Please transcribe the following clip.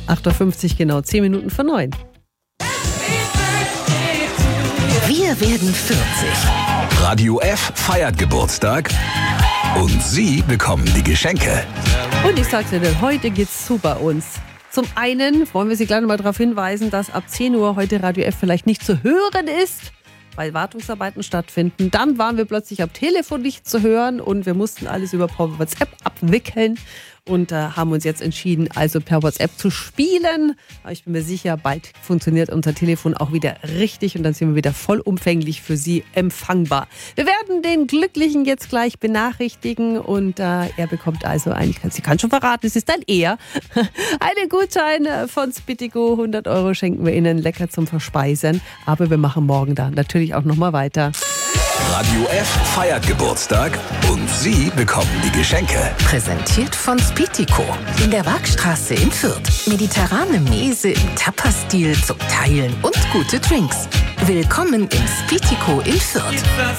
8.50 Uhr, genau 10 Minuten vor 9. Wir werden 40. Radio F feiert Geburtstag und Sie bekommen die Geschenke. Und ich sag's dir, heute geht's zu bei uns. Zum einen wollen wir Sie gleich noch mal darauf hinweisen, dass ab 10 Uhr heute Radio F vielleicht nicht zu hören ist, weil Wartungsarbeiten stattfinden. Dann waren wir plötzlich am Telefon nicht zu hören und wir mussten alles über WhatsApp abwickeln und haben uns jetzt entschieden, also per WhatsApp zu spielen. Aber ich bin mir sicher, bald funktioniert unser Telefon auch wieder richtig und dann sind wir wieder vollumfänglich für Sie empfangbar. Wir werden den Glücklichen jetzt gleich benachrichtigen und er bekommt also sie kann schon verraten, es ist ein Er. Einen Gutschein von Spittico, 100 € schenken wir Ihnen, lecker zum Verspeisen. Aber wir machen morgen dann natürlich auch nochmal weiter. Radio F feiert Geburtstag und Sie bekommen die Geschenke. Präsentiert von Spittico in der Waagstraße in Fürth. Mediterrane Mese im Tapas-Stil zum Teilen und gute Drinks. Willkommen im Spittico in Fürth.